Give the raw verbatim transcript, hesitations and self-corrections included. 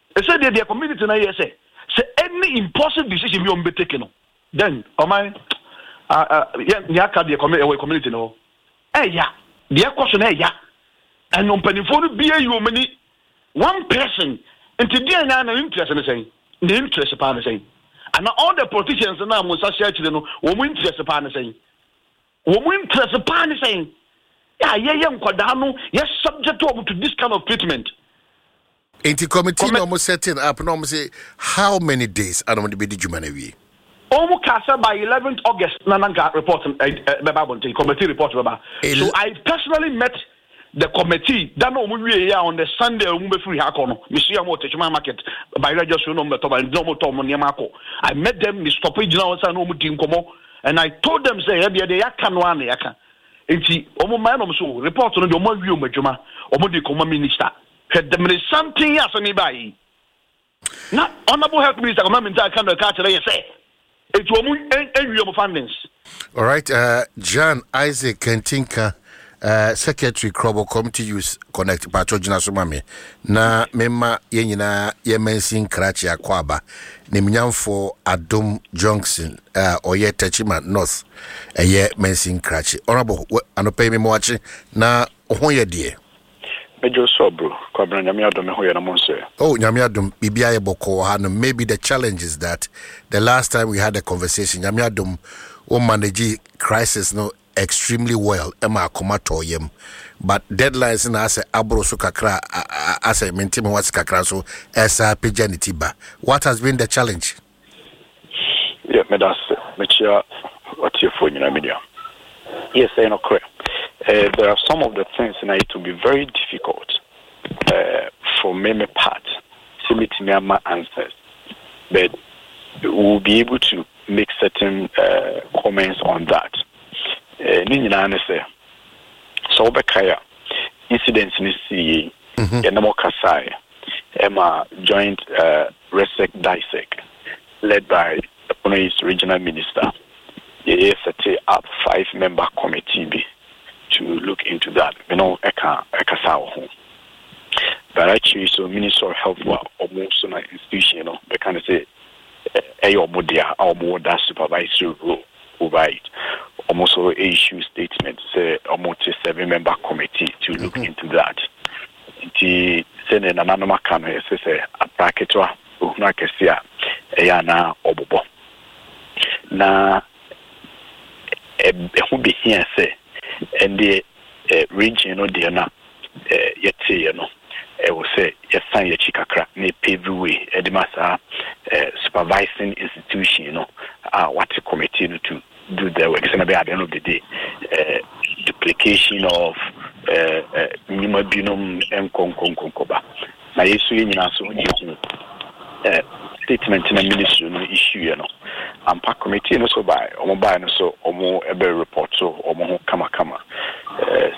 I said the community na yes say say any impulsive decision be on be taken then o man uh uh ya ka the community no eh ya the question eh ya and on penifo no be you many one person into the na interest in saying the interest upon saying and all the politicians now mo say actually no wo mo interest upon saying wo mo interest upon saying yeah yeah yeah nkwada no yes subject to this kind of treatment. Inti committee no almost setting up no say how many days and on the bidi jumanawi almost cast by eleventh August nananga report uh, committee report baba. So I personally met the committee that no we on the Sunday we free hakono Mister Motechuma market by register no meto by no moto mo niamako. I met them the stoppage now say no mutin komo and I told them say e dey aka no an yaka enti omo man no so report no dey omo wi omadwuma omo dey komo minister had them something as me by na honorable health minister come minister can the catch say say it omo enwi omo findings. All right, uh John Isaac Kentinka Uh, Secretary Krobo Committee Use Connect Patrojina Sumame na mema yenyina yemensin krachi akwaba ne mnyamfo Adom Johnson uh, oye Techima North eye mensin krachi honorable anope me moachi na ohonye die Mejo sobro kwabra nyame adom me hoye na monse. Oh nyame adom bibia ye boko ha no maybe the challenge is that the last time we had a conversation nyame adom o manage crisis no extremely well ema komato yem but deadlines na ase abro so kakra ase mentime what's kakra so esa pejanity ba. What has been the challenge? Yeah, me das me chia what you for in media. Yes, I know correct. Uh, there are some of the things that need to be very difficult uh, for many part to meet me answers, but we'll be able to make certain uh, comments on that. Nina say so Bekaya incidents in C Yanamo Kasai Emma joint uh Resec Dissec led by the police regional minister. They set up five member committee to look into that. You know Eka Ekasao home. But actually so Minister of Health or almost an institution, you know, they kind of say a modia or more that supervisory role over it. Almost also issue statements, say almost a seven member committee to look mm-hmm. into that. The Senate and Anama Kano say a packet of Unakesia, Ayana Obobo. Na who be here say, and the region of the Ana yet say, you know, I will say, yes, sign your chica crack, may pave the way, Edmasa supervising institution, you know, uh, what the committee to do the work. It's going to be at the end of the day uh, duplication of minimum uh, binum and konkonkoba. Now, yes, we need to statement in the ministry no issue, you know. And park committee no so by or by no so or more a report so or more kama kama.